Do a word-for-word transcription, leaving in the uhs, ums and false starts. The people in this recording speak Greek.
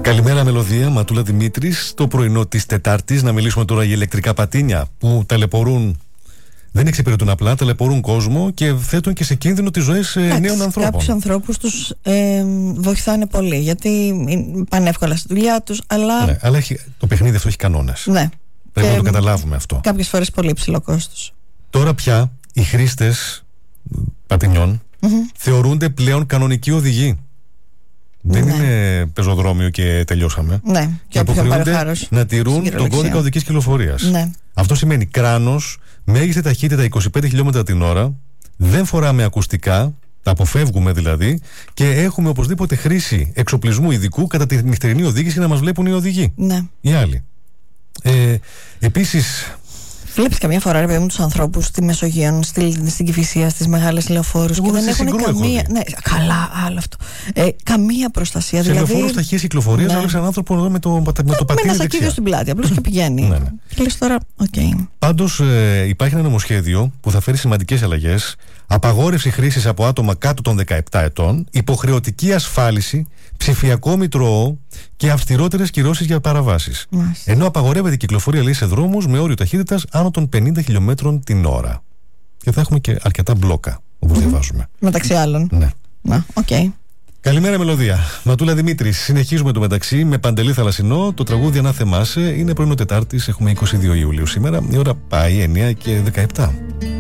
Καλημέρα, Μελωδία, Ματούλα Δημήτρης. Το πρωινό της Τετάρτης. Να μιλήσουμε τώρα για ηλεκτρικά πατίνια που ταλαιπωρούν, δεν εξυπηρετούν απλά, ταλαιπωρούν κόσμο και θέτουν και σε κίνδυνο τις ζωές ε, νέων ανθρώπων. Κάποιους ανθρώπους τους ε, βοηθάνε πολύ, γιατί πάνε εύκολα στη δουλειά τους, αλλά. Ναι, αλλά έχει, το παιχνίδι αυτό έχει κανόνες. Ναι. Πρέπει και να το καταλάβουμε αυτό. Κάποιες φορές πολύ υψηλό κόστος. Τώρα πια οι χρήστες πατινιών mm-hmm. θεωρούνται πλέον κανονικοί οδηγοί. Δεν ναι. είναι πεζοδρόμιο και τελειώσαμε. Ναι. Και, και αποχρεούνται να τηρούν τον κώδικα οδικής κυκλοφορίας. Ναι. Αυτό σημαίνει κράνος, μέγιστη ταχύτητα είκοσι πέντε χιλιόμετρα την ώρα, δεν φοράμε ακουστικά, τα αποφεύγουμε δηλαδή, και έχουμε οπωσδήποτε χρήση εξοπλισμού ειδικού κατά τη νυχτερινή οδήγηση να μας βλέπουν οι οδηγοί. Ναι. Οι άλλοι. Ε, επίσης. Βλέπεις καμιά φορά, ρε παιδί μου, τους ανθρώπους στη Μεσογείο, στη, στην Κηφισία, στις μεγάλες λεωφόρους και δεν έχουν καμία. Ναι, καλά, άλλο αυτό. Ε, καμία προστασία. Σε δηλαδή. λεωφόρους ταχείας κυκλοφορίας, να βλέπει έναν άνθρωπο εδώ με το, με το πατίνι. Με ένα σακίδιο στην πλάτη, απλώς και πηγαίνει. Ναι, ναι. Και λες τώρα, οκ. Okay. Πάντως, ε, υπάρχει ένα νομοσχέδιο που θα φέρει σημαντικές αλλαγές. Απαγόρευση χρήσης από άτομα κάτω των δεκαεπτά ετών, υποχρεωτική ασφάλιση, ψηφιακό μητρό και αυστηρότερες κυρώσεις για παραβάσεις. Μάλιστα. Ενώ απαγορεύεται η κυκλοφορία, λέει, σε δρόμους με όριο ταχύτητας άνω των πενήντα χιλιόμετρων την ώρα. Και θα έχουμε και αρκετά μπλόκα, όπως mm-hmm. διαβάζουμε. Μεταξύ άλλων. Ναι. Να, οκ. Okay. Καλημέρα, Μελωδία. Ματούλα Δημήτρης. Συνεχίζουμε το μεταξύ με Παντελή Θαλασσινό. Το τραγούδι «Αν θυμάσαι» είναι πρωινό Τετάρτης. Έχουμε είκοσι δύο Ιουλίου σήμερα. Η ώρα πάει εννιά και δεκαεπτά.